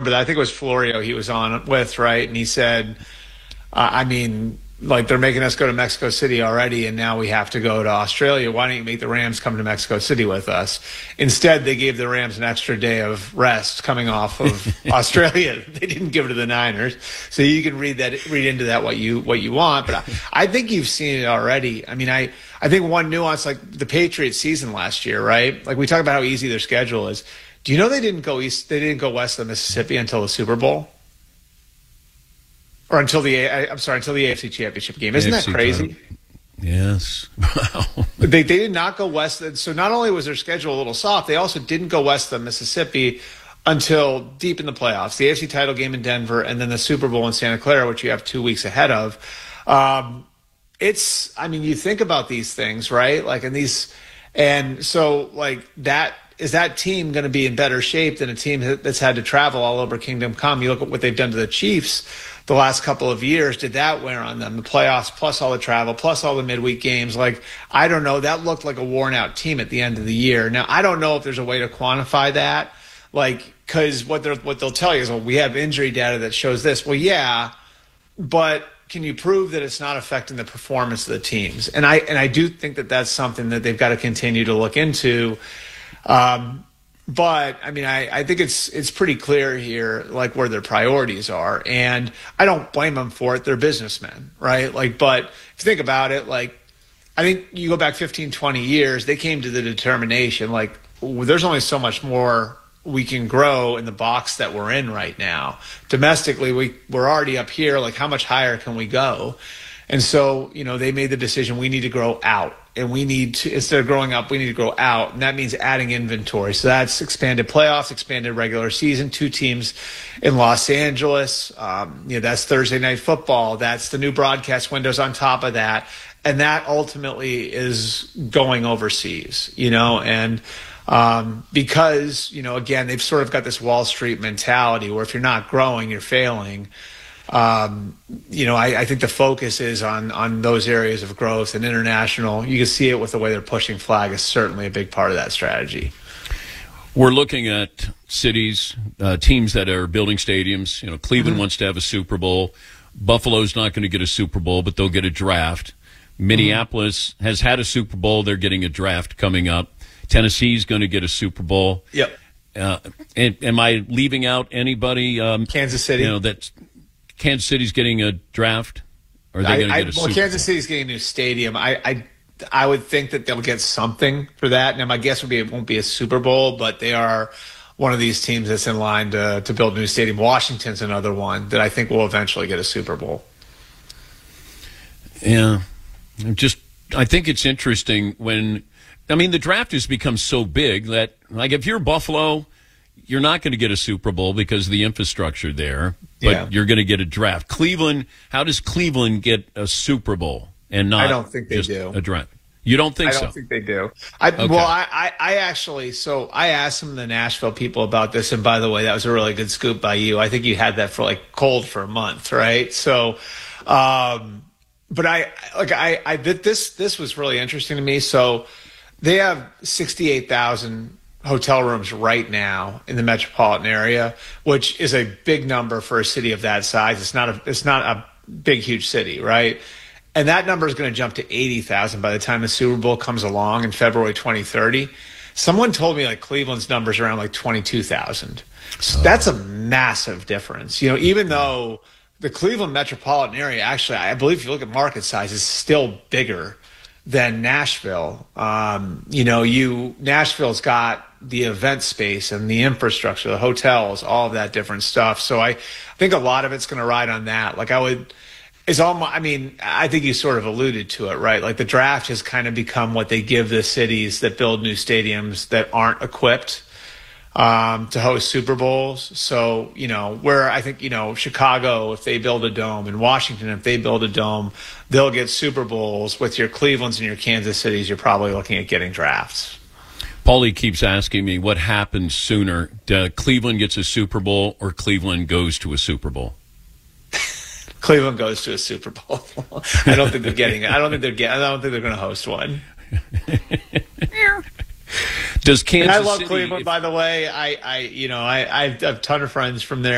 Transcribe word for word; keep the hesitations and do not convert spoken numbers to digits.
remember that. I think it was Florio he was on with, right? And he said, uh, I mean, like they're making us go to Mexico City already, and now we have to go to Australia. Why don't you make the Rams come to Mexico City with us? Instead, they gave the Rams an extra day of rest coming off of Australia. They didn't give it to the Niners. So you can read that, read into that what you what you want. But I, I think you've seen it already. I mean, I, I think one nuance, like the Patriots season last year, right? Like we talk about how easy their schedule is. Do you know they didn't go east? They didn't go west of the Mississippi until the Super Bowl? Or until the, I'm sorry, until the A F C Championship game. Isn't that crazy? Yes. Wow. They, they did not go west. So not only was their schedule a little soft, they also didn't go west of Mississippi until deep in the playoffs. The A F C title game in Denver and then the Super Bowl in Santa Clara, which you have two weeks ahead of. Um, it's, I mean, you think about these things, right? Like in these, and so like that, is that team going to be in better shape than a team that's had to travel all over Kingdom Come? You look at what they've done to the Chiefs the last couple of years. Did that wear on them? The playoffs, plus all the travel, plus all the midweek games. Like, I don't know. That looked like a worn-out team at the end of the year. Now, I don't know if there's a way to quantify that. Like, because what, they're, what they'll tell you is, well, we have injury data that shows this. Well, yeah, but can you prove that it's not affecting the performance of the teams? And I and I do think that that's something that they've got to continue to look into. Um, but I mean, I, I think it's it's pretty clear here, like where their priorities are, and I don't blame them for it. They're businessmen, right? Like, but if you think about it, like, I think you go back fifteen, twenty years, they came to the determination, like, there's only so much more we can grow in the box that we're in right now. Domestically, we we're already up here. Like, how much higher can we go? And so, you know, they made the decision, we need to grow out. And we need to, instead of growing up, we need to grow out. And that means adding inventory. So that's expanded playoffs, expanded regular season, two teams in Los Angeles. Um, you know, that's Thursday Night Football. That's the new broadcast windows on top of that. And that ultimately is going overseas, you know, and um, because, you know, again, they've sort of got this Wall Street mentality where if you're not growing, you're failing. Um, you know, I, I think the focus is on on those areas of growth and international. You can see it with the way they're pushing flag is certainly a big part of that strategy. We're looking at cities, uh, teams that are building stadiums. You know, Cleveland Mm-hmm. wants to have a Super Bowl. Buffalo's not going to get a Super Bowl, but they'll get a draft. Minneapolis mm-hmm. has had a Super Bowl. They're getting a draft coming up. Tennessee's going to get a Super Bowl. Yep. Uh, and, am I leaving out anybody? Um, Kansas City. You know, that's Kansas City's getting a draft? Or are they going to get a well, Super Kansas Bowl? City's getting a new stadium. I, I I would think that they'll get something for that. Now, my guess would be it won't be a Super Bowl, but they are one of these teams that's in line to, to build a new stadium. Washington's another one that I think will eventually get a Super Bowl. Yeah. Just, I think it's interesting when, I mean, the draft has become so big that, like, if you're Buffalo, you're not going to get a Super Bowl because of the infrastructure there, but Yeah. you're going to get a draft. Cleveland, how does Cleveland get a Super Bowl and not I don't think they just do. a draft? You don't think I so? don't think they do. I, Okay. Well, I, I, I actually, so I asked some of the Nashville people about this, and by the way, that was a really good scoop by you. I think you had that for like cold for a month, right? So, um, but I, like, I, I, this, this was really interesting to me. So they have sixty-eight thousand hotel rooms right now in the metropolitan area, which is a big number for a city of that size. It's not a, it's not a big, huge city, right? And that number is going to jump to eighty thousand by the time the Super Bowl comes along in February twenty thirty. Someone told me like Cleveland's numbers around like twenty-two thousand. So that's a massive difference. You know, even though the Cleveland metropolitan area, actually, I believe if you look at market size, is still bigger than Nashville. Um, you know, you Nashville's got the event space and the infrastructure, the hotels, all of that different stuff. So I think a lot of it's going to ride on that. Like I would, is all my, I mean, I think you sort of alluded to it, right? Like the draft has kind of become what they give the cities that build new stadiums that aren't equipped um, to host Super Bowls. So, you know, where I think, you know, Chicago, if they build a dome, and Washington, if they build a dome, they'll get Super Bowls. With your Clevelands and your Kansas Cities, you're probably looking at getting drafts. Paulie keeps asking me what happens sooner. Uh, Cleveland gets a Super Bowl or Cleveland goes to a Super Bowl? Cleveland goes to a Super Bowl. I don't think they're getting it. I don't think they're getting, I don't think they're going to host one. Does Kansas And I love City, Cleveland, if, by the way. I, I you know, I, I have a ton of friends from there.